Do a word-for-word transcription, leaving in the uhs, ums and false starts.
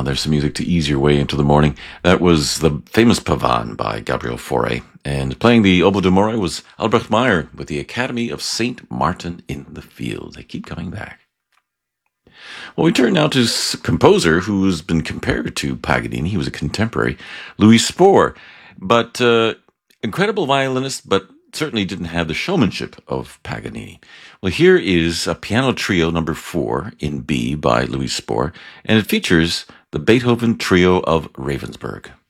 Well, there's some music to ease your way into the morning. That was the famous Pavane by Gabriel Fauré. And playing the oboe d'amore was Albrecht Meyer with the Academy of Saint Martin in the Fields. They keep coming back. Well, we turn now to a composer who's been compared to Paganini. He was a contemporary, Louis Spohr. But uh, incredible violinist, but certainly didn't have the showmanship of Paganini. Well, here is a piano trio number four in B by Louis Spohr, and it features the Beethoven Trio of Ravensburg.